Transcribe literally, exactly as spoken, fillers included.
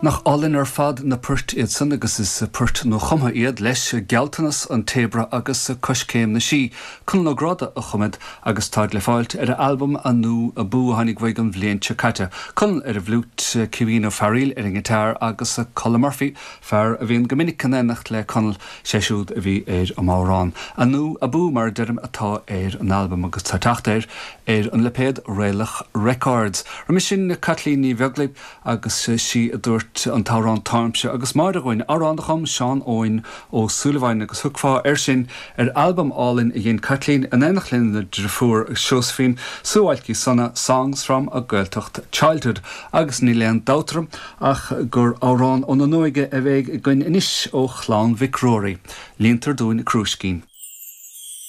Nach allin ar fad na purt iad san agus is purt nó chumha iad leis gealtanas an tébra agus coscéim na sí. Cún nó grada a chumid agus táid le fáilt ar a album a nú a bú a hanig bhaig an bhléon tsecaite. Cún ar a bhlút Cíhín ó Farrell ar an gitar agus a Colin Murphy fear a bhíon gomininic cannénacht le conal séisiúd a bhí ar a márán. A nú a bú mar deirm atá ar an album agus tá tacht ar ar an lepéad Réalach Records. Ra sin na Kathleen ní bheaglaib agus sí a dúirt an tárán táimse agus mar a ghain aránacham Sean Owen ó Súlahhain agus thugfá ar sin ar album álinn i ghéon Kathleen an énach linn na drifúr seosfin súáilcí sanna Songs from a Gaeltacht Childhood agus ní leon dáutram ach gur árán ó na nuige a bheith gin inis ó chláán Vic Rory. Líontar dúin Cruiscín.